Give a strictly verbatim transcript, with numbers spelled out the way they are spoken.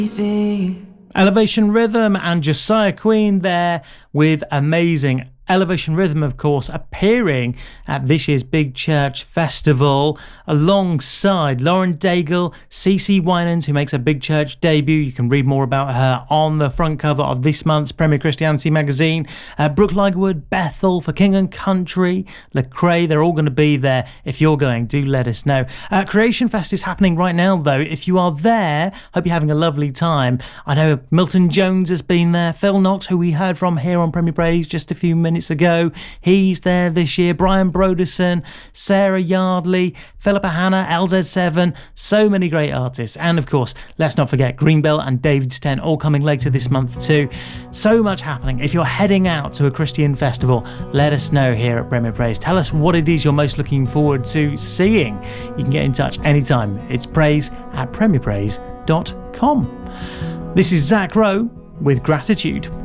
Easy. Elevation Rhythm and Josiah Queen there with Amazing. Elevation Rhythm, of course, appearing at this year's Big Church Festival alongside Lauren Daigle, Cece Winans, who makes a Big Church debut. You can read more about her on the front cover of this month's Premier Christianity magazine. Uh, Brooke Ligerwood, Bethel for King and Country, Lecrae, they're all going to be there. If you're going, do let us know. Uh, Creation Fest is happening right now, though. If you are there, hope you're having a lovely time. I know Milton Jones has been there. Phil Knox, who we heard from here on Premier Praise just a few minutes ago, he's there this year. Brian Broderson, Sarah Yardley, Philippa Hanna, L Z seven, so many great artists. And of course, let's not forget Greenbelt and David's Tent, all coming later this month too. So much happening. If you're heading out to a Christian festival, let us know here at Premier Praise. Tell us what it is you're most looking forward to seeing. You can get in touch anytime. It's praise at premier praise dot com. This is Zach Rowe with Gratitude.